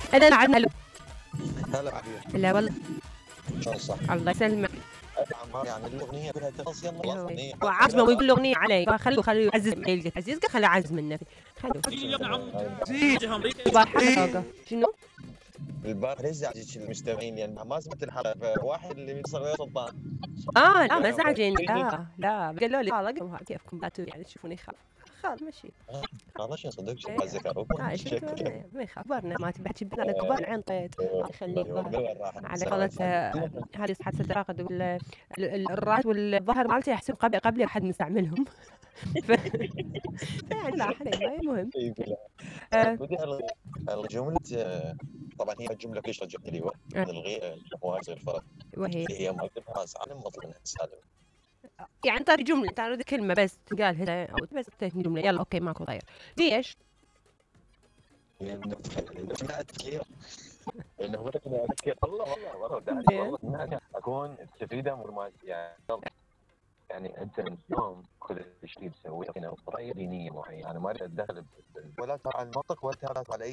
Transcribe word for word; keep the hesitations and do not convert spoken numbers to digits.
انا عندنا له. هلا عبير. لا والله. شلون صح؟ الله يسلمك. يعني الاغنيه كلها تخلص يلا خلاص اغنيه وعزمه ويقول له اغنيه علي، خلوه خلوه يعزز يلقى عزيز خليه عزم النبي. خلوه زيد شنو؟ البارح يزعج المستمعين يعني ما سمعت الحلقه، فواحد اللي بيصير يا سلطان. اه لا ما زعجني، لا لا قالوا لي خلاص كيفكم لا يعني تشوفوني خلاص خلاص مشي. خلاص شو صدق شو الذكاء اه شفت ما يخبرنا ما تبي تحكي بنا كبار عين طيت يخليك على قولة هذه حادثة التراقد والرات والظهر مالتي احسب قبل قبل احد مستعملهم. ف يعني لا حليمة المهم. الجملة طبعا هي جملة كلش رجعت لي نلغي واجد الفرق وهي هي موقفها سالم مطلنا سالم. يعني طاري جملة تعرض كلمة بس تقال هنا أو بس تكني جملة يلا أوكي ماكو غير. ليش؟ لأنه تفكير لأنه هو تفكير والله والله والله والله أكون تستفيده من يعني يعني أنت اليوم كل شيء تسويه بطريقة دينية معينة أنا ما أريد أتدخل ولا ترى على المنطق ولا ترى على أي